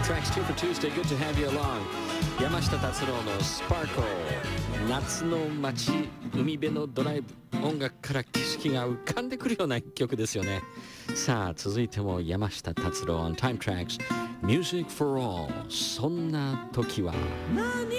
Tracks 2 for Tuesday. Good to have you along. 山下達郎の Sparkle。 夏の街、海辺のドライブ、音楽から景色が浮かんでくるような一曲ですよね。さあ続いても山下達郎 on Time Tracks Music for All。 そんな時は